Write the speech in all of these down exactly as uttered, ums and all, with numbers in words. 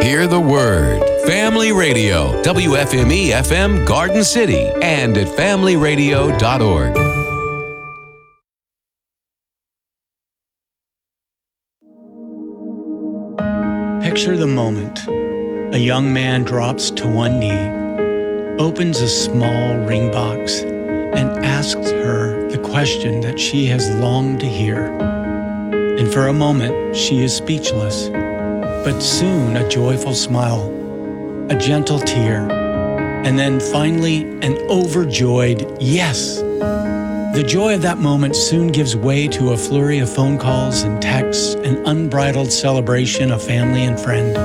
Hear the word. Family Radio, W F M E F M Garden City, and at family radio dot org. Picture the moment. A young man drops to one knee, opens a small ring box, and asks her the question that she has longed to hear. And for a moment, she is speechless. But soon a joyful smile, a gentle tear, and then finally an overjoyed yes. The joy of that moment soon gives way to a flurry of phone calls and texts, an unbridled celebration of family and friend.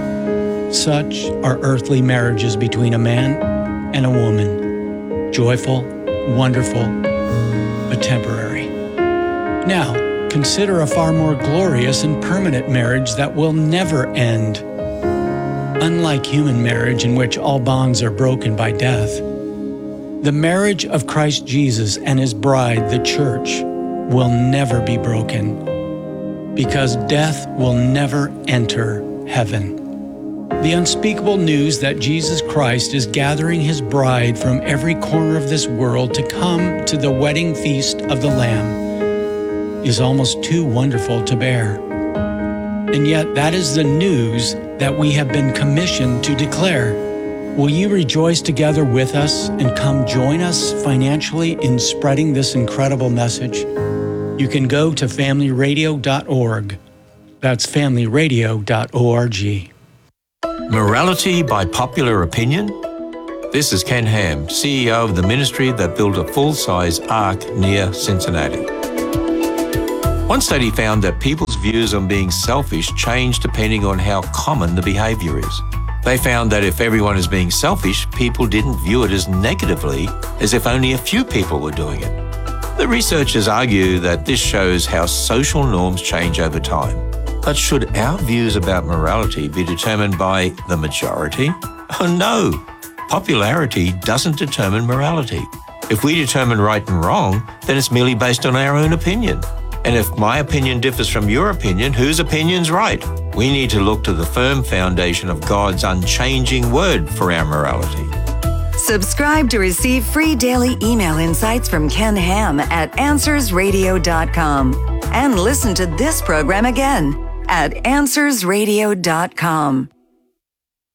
Such are earthly marriages between a man and a woman. Joyful, wonderful, but temporary. Now, consider a far more glorious and permanent marriage that will never end. Unlike human marriage, in which all bonds are broken by death, the marriage of Christ Jesus and His bride, the church, will never be broken, because death will never enter heaven. The unspeakable news that Jesus Christ is gathering His bride from every corner of this world to come to the wedding feast of the Lamb is almost too wonderful to bear. And yet that is the news that we have been commissioned to declare. Will you rejoice together with us and come join us financially in spreading this incredible message? You can go to family radio dot org. That's family radio dot org. Morality by popular opinion? This is Ken Ham, C E O of the ministry that built a full-size ark near Cincinnati. One study found that people's views on being selfish change depending on how common the behavior is. They found that if everyone is being selfish, people didn't view it as negatively as if only a few people were doing it. The researchers argue that this shows how social norms change over time. But should our views about morality be determined by the majority? Oh no! Popularity doesn't determine morality. If we determine right and wrong, then it's merely based on our own opinion. And if my opinion differs from your opinion, whose opinion's right? We need to look to the firm foundation of God's unchanging word for our morality. Subscribe to receive free daily email insights from Ken Ham at answers radio dot com. And listen to this program again at answers radio dot com.